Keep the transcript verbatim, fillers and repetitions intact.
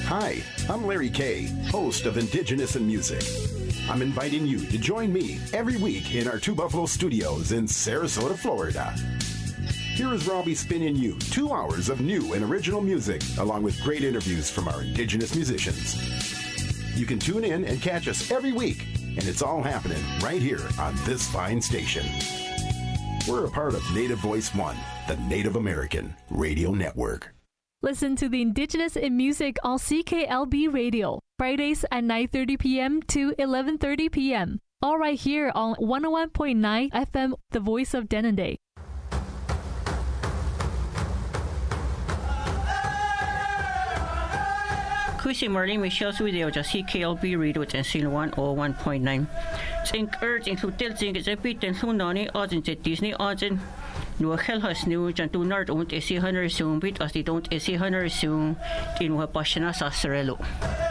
Hi, I'm Larry Kay, host of Indigenous in Music. I'm inviting you to join me every week in our Two Buffalo studios in Sarasota, Florida. Here is Robbie spinning you two hours of new and original music, along with great interviews from our Indigenous musicians. You can tune in and catch us every week, and it's all happening right here on this fine station. We're a part of Native Voice One, the Native American Radio Network. Listen to the Indigenous in Music on C K L B Radio, Fridays at nine thirty p.m. to eleven thirty p.m. All right here on one oh one point nine F M, The Voice of Denendeh. Kusi Marlene Michelle Video just C K L B Radio ten sin one oh one point nine. Think urge into tilting is a bit and Sunani odds at Disney odds and no hell has new and do not own a C hundred soon bit as they don't a C hundred soon in what Pashana Sasarello.